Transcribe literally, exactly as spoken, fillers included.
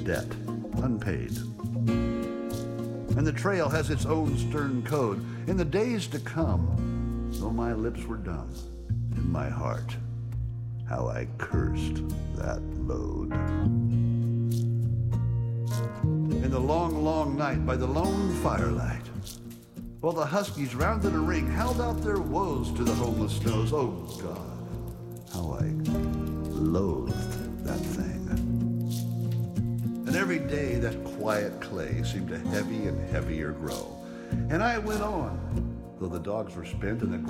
debt, unpaid. And the trail has its own stern code. In the days to come, though my lips were dumb, in my heart, how I cursed that load. In the long, long night, by the lone firelight, while the huskies rounded a ring, held out their woes to the homeless snows. Oh God, how I loathed that thing. And every day that quiet clay seemed to heavy and heavier grow. And I went on, though the dogs were spent and the